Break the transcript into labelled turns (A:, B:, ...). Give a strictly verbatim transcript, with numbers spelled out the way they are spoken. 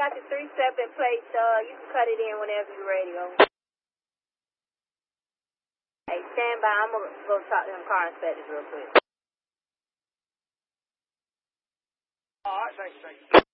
A: got the three-stepping plate. Uh, you can cut it in whenever you're ready. Go. Hey, stand by. I'm going to go talk to them car inspectors real quick.
B: All right, thanks, thanks.